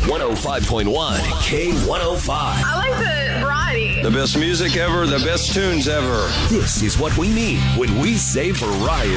105.1 K105. I like the variety. The best music ever, the best tunes ever. This is what we mean when we say variety.